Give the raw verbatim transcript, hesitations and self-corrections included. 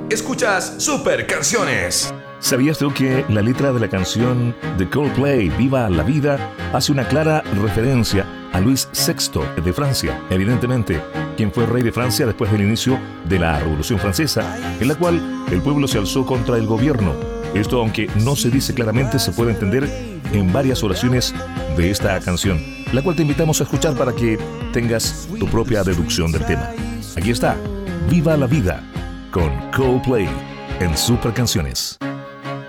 Escuchas Super Canciones. ¿Sabías tú que la letra de la canción de Coldplay, Viva la Vida, hace una clara referencia a Luis sexto de Francia? Evidentemente, quien fue rey de Francia después del inicio de la Revolución Francesa, en la cual el pueblo se alzó contra el gobierno. Esto, aunque no se dice claramente, se puede entender en varias oraciones de esta canción, la cual te invitamos a escuchar para que tengas tu propia deducción del tema. Aquí está, Viva la Vida, con Coldplay en Super Canciones.